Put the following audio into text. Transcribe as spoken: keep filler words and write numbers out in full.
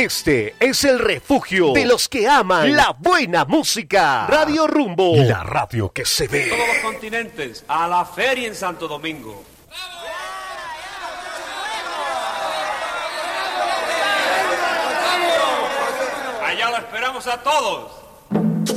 Este es el refugio de los que aman la buena música. Radio Rumbo, la radio que se ve. Todos los continentes, a la feria en Santo Domingo. Allá lo esperamos a todos.